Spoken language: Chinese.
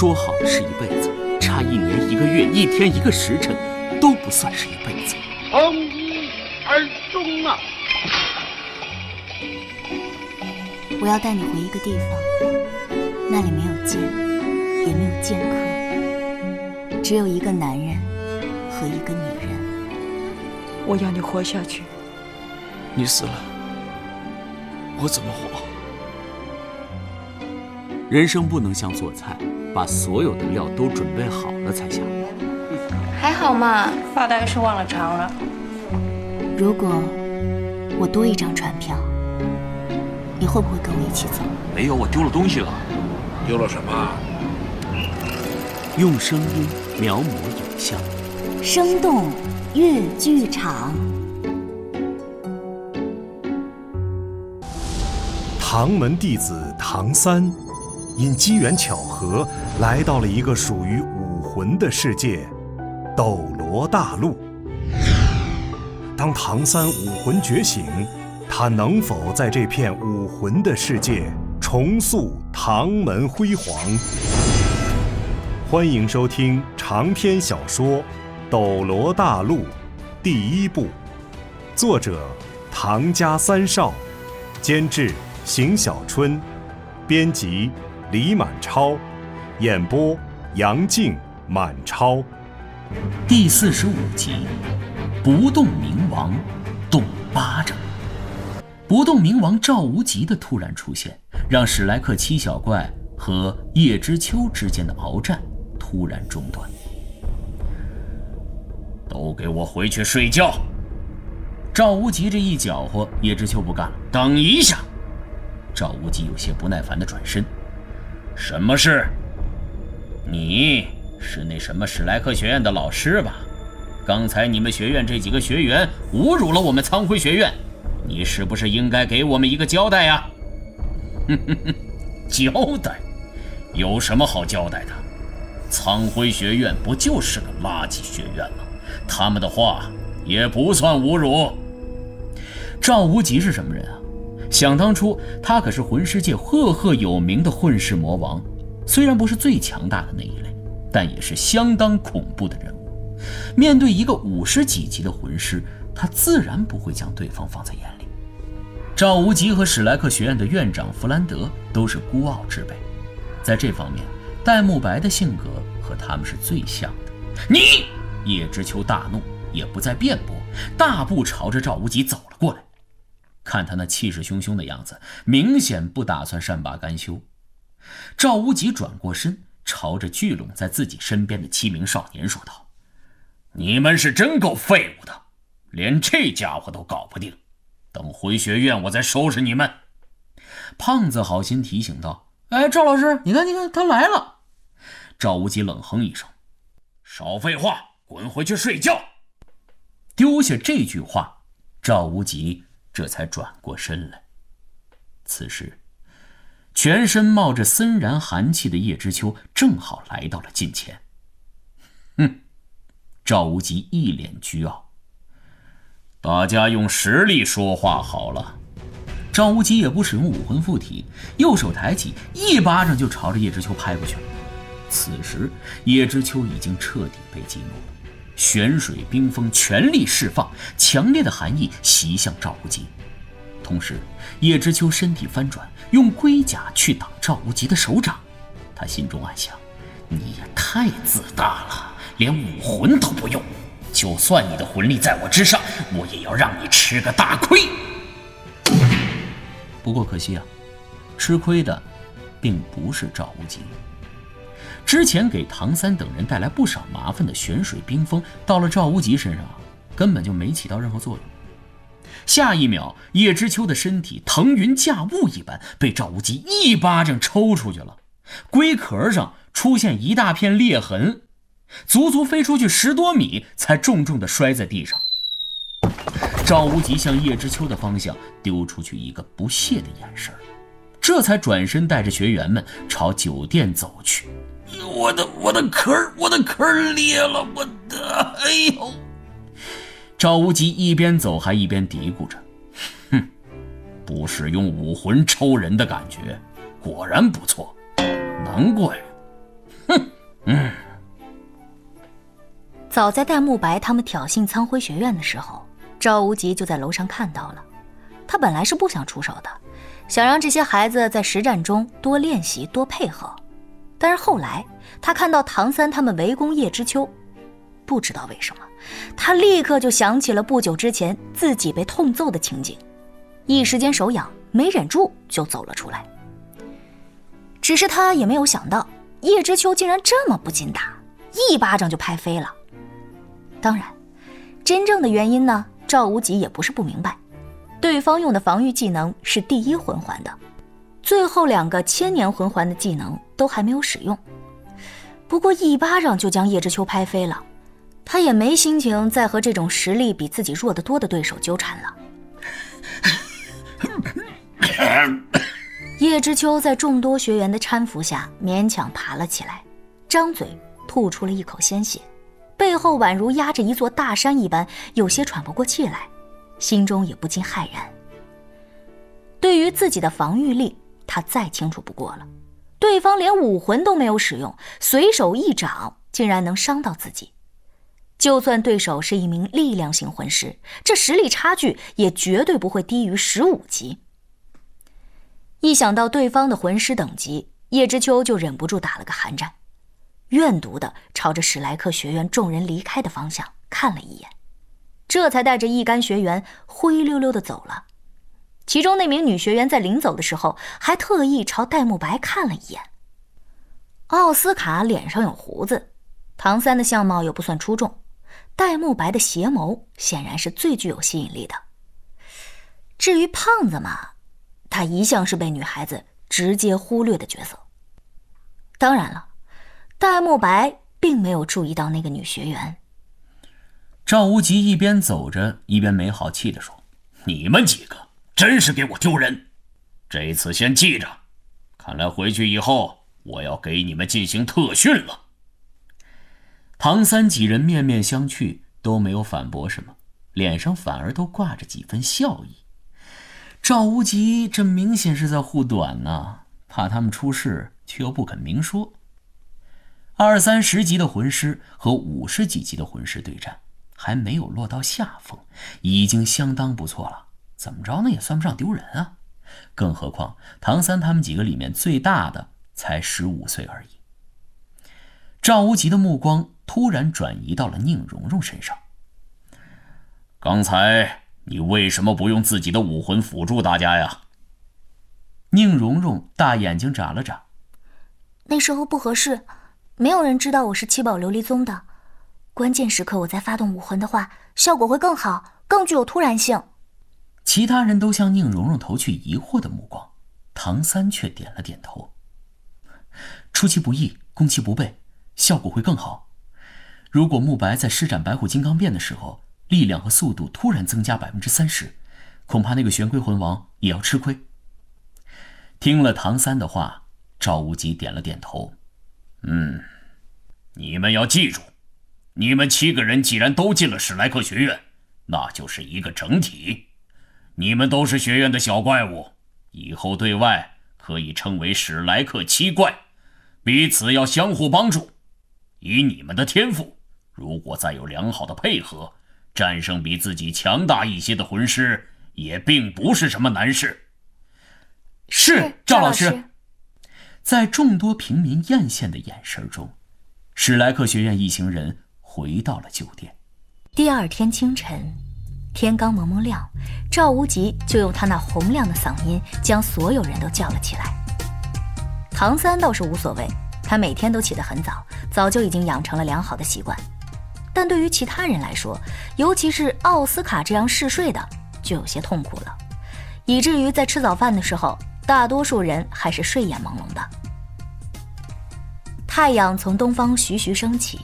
说好的是一辈子，差1年1个月1天1个时辰都不算是一辈子。 从一而终啊！ 我要带你回一个地方，那里没有剑，也没有剑客，只有一个男人和一个女人。 我要你活下去。 你死了，我怎么活？人生不能像做菜，把所有的料都准备好了才下锅。 还好嘛， 大概是忘了尝了。 如果我多一张船票，你会不会跟我一起走？ 没有，我丢了东西了。 丢了什么？ 用声音描摹影像， 生动粤剧场。 唐门弟子唐三，因机缘巧合来到了一个属于武魂的世界——斗罗大陆。当唐三武魂觉醒，他能否在这片武魂的世界重塑唐门辉煌？欢迎收听长篇小说《斗罗大陆》第1部，作者唐家三少，监制邢小春，编辑李满超，演播杨静、满超。 第45集，不动明王动巴掌。不动明王赵无极的突然出现，让史莱克七小怪和叶知秋之间的鏖战突然中断。都给我回去睡觉！赵无极这一搅和，叶知秋不干了。等一下！赵无极有些不耐烦地转身。什么事？你是那什么史莱克学院的老师吧？刚才你们学院这几个学员侮辱了我们苍辉学院，你是不是应该给我们一个交代呀？交代？有什么好交代的？苍辉学院不就是个垃圾学院吗？他们的话也不算侮辱。赵无极是什么人啊？想当初他可是魂师界赫赫有名的混世魔王，虽然不是最强大的那一类，但也是相当恐怖的人物。面对一个50几级的魂师，他自然不会将对方放在眼里。赵无极和史莱克学院的院长弗兰德都是孤傲之辈，在这方面戴沐白的性格和他们是最像的。你！叶知秋大怒，也不再辩驳，大步朝着赵无极走了过来。看他那气势汹汹的样子，明显不打算善罢甘休。赵无极转过身，朝着聚拢在自己身边的7名少年说道：你们是真够废物的，连这家伙都搞不定，等回学院我再收拾你们。胖子好心提醒道：哎，赵老师，你看他来了。赵无极冷哼一声：少废话，滚回去睡觉。丢下这句话，赵无极这才转过身来。此时全身冒着森然寒气的叶知秋正好来到了近前。赵无极一脸倨傲：大家用实力说话好了。赵无极也不使用武魂附体，右手抬起，一巴掌就朝着叶知秋拍过去了。此时叶知秋已经彻底被激怒了，玄水冰封全力释放，强烈的寒意袭向赵无极。同时叶知秋身体翻转，用龟甲去挡赵无极的手掌。他心中暗想：你也太自大了，连武魂都不用，就算你的魂力在我之上，我也要让你吃个大亏。不过可惜啊，吃亏的并不是赵无极。之前给唐三等人带来不少麻烦的玄水冰封，到了赵无极身上根本就没起到任何作用。下一秒，叶知秋的身体腾云驾雾一般被赵无极一巴掌抽出去了，龟壳上出现一大片裂痕，足足飞出去10多米，才重重地摔在地上。赵无极向叶知秋的方向丢出去一个不屑的眼神，这才转身带着学员们朝酒店走去。我的壳裂了，哎呦！赵无极一边走还一边嘀咕着：不使用武魂抽人的感觉，果然不错，难怪。 早在戴沐白他们挑衅苍辉学院的时候，赵无极就在楼上看到了。他本来是不想出手的，想让这些孩子在实战中多练习多配合。但是后来他看到唐三他们围攻叶知秋，不知道为什么他立刻就想起了不久之前自己被痛揍的情景，一时间手痒，没忍住就走了出来。只是他也没有想到叶知秋竟然这么不禁打，一巴掌就拍飞了。当然真正的原因呢，赵无极也不是不明白，对方用的防御技能是第一魂环的，最后2个千年魂环的技能都还没有使用。不过一巴掌就将叶知秋拍飞了，他也没心情再和这种实力比自己弱得多的对手纠缠了。叶知秋在众多学员的搀扶下勉强爬了起来，张嘴吐出了一口鲜血，背后宛如压着一座大山一般，有些喘不过气来，心中也不禁骇然。对于自己的防御力，他再清楚不过了，对方连武魂都没有使用，随手一掌竟然能伤到自己。就算对手是一名力量型魂师，这实力差距也绝对不会低于15级。一想到对方的魂师等级，叶知秋就忍不住打了个寒战，怨毒地朝着史莱克学院众人离开的方向看了一眼，这才带着一干学员灰溜溜地走了。其中那名女学员在临走的时候还特意朝戴沐白看了一眼。奥斯卡脸上有胡子，唐三的相貌又不算出众，戴沐白的邪眸显然是最具有吸引力的。至于胖子嘛，他一向是被女孩子直接忽略的角色。当然了，戴沐白并没有注意到那个女学员。 赵无极一边走着一边没好气地说：“你们几个真是给我丢人！这一次先记着，看来回去以后我要给你们进行特训了。”唐三几人面面相觑，都没有反驳什么，脸上反而都挂着几分笑意。赵无极这明显是在护短呢，怕他们出事却又不肯明说。20-30级的魂师和50几级的魂师对战，还没有落到下风，已经相当不错了，怎么着呢也算不上丢人啊。更何况唐三他们几个里面最大的才15岁而已。赵无极的目光突然转移到了宁荣荣身上。刚才你为什么不用自己的武魂辅助大家呀？宁荣荣大眼睛眨了眨。 那时候不合适，没有人知道我是七宝琉璃宗的，关键时刻我再发动武魂的话，效果会更好，更具有突然性。 其他人都向宁荣荣投去疑惑的目光，唐三却点了点头。出其不意，攻其不备，效果会更好。如果沐白在施展白虎金刚变的时候，力量和速度突然增加30%，恐怕那个玄龟魂王也要吃亏。听了唐三的话，赵无极点了点头。你们要记住，你们7个人既然都进了史莱克学院，那就是一个整体。你们都是学院的小怪物，以后对外可以称为史莱克7怪，彼此要相互帮助。以你们的天赋，如果再有良好的配合，战胜比自己强大一些的魂师也并不是什么难事。是，赵老师。在众多平民艳羡的眼神中，史莱克学院一行人回到了酒店。 第二天清晨，天刚蒙蒙亮，赵无极就用他那洪亮的嗓音将所有人都叫了起来。唐三倒是无所谓，他每天都起得很早，早就已经养成了良好的习惯。但对于其他人来说，尤其是奥斯卡这样嗜睡的，就有些痛苦了，以至于在吃早饭的时候，大多数人还是睡眼朦胧的。太阳从东方徐徐升起，